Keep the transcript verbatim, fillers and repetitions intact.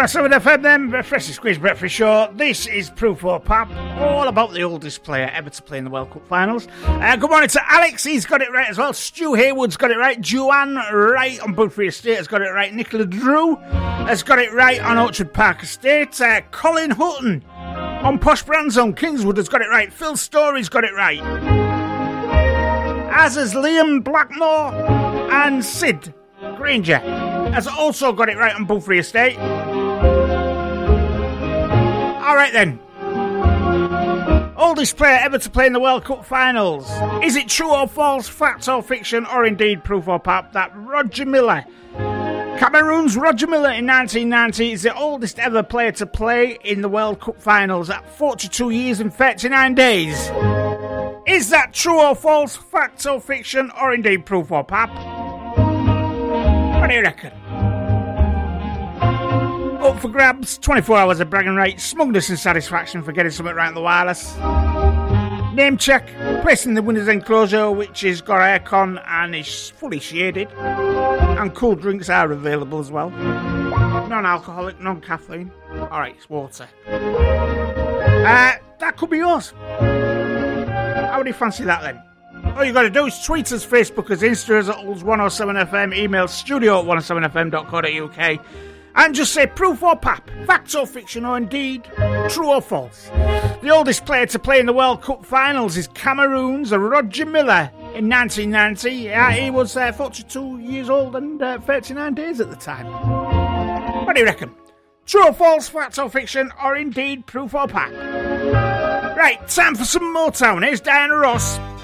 one oh seven F M then, Freshly Squeezed Breakfast Show. This is Proof or Pap, all about the oldest player ever to play in the World Cup finals. Uh, good morning to Alex, he's got it right as well. Stu Haywood's got it right. Joanne Wright on Budfree Estate has got it right. Nicola Drew has got it right on Orchard Park Estate. Uh, Colin Hutton on Posh Brands on Kingswood has got it right. Phil Story's got it right. As has Liam Blackmore, and Sid Granger has also got it right on Budfree Estate. Alright then. Oldest player ever to play in the World Cup finals. Is it true or false, fact or fiction, or indeed proof or pap that Roger Milla, Cameroon's Roger Milla in nineteen ninety, is the oldest ever player to play in the World Cup finals at forty-two years and thirty-nine days? Is that true or false, fact or fiction, or indeed proof or pap? What do you reckon? Up for grabs, twenty-four hours of bragging rights, smugness and satisfaction for getting something right on the wireless. Name check, placing the winner's enclosure, which has got aircon and is fully shaded. And cool drinks are available as well. Non-alcoholic, non-caffeine. Alright, it's water. Uh, that could be yours. How would you fancy that then? All you got to do is tweet us, Facebook us, Insta us at Ulls one oh seven F M, email studio at one oh seven f m dot co dot u k, and just say proof or pap, fact or fiction, or indeed true or false. The oldest player to play in the World Cup finals is Cameroon's Roger Milla in nineteen ninety. Yeah, he was uh, forty-two years old and uh, thirty-nine days at the time. What do you reckon? True or false, fact or fiction, or indeed proof or pap? Right, time for some Motown. Here's Diana Ross.